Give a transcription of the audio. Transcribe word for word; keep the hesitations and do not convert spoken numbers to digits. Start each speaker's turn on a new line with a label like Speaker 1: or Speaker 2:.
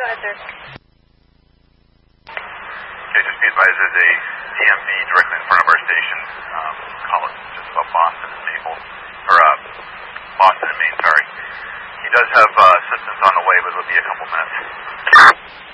Speaker 1: ahead, sir.
Speaker 2: Okay, just be advised there's a D M V directly in front of our station. Um, call it just about Boston and Maple, or uh, Boston and Maine, sorry. He does have uh, assistance on the way, but it'll be a couple minutes.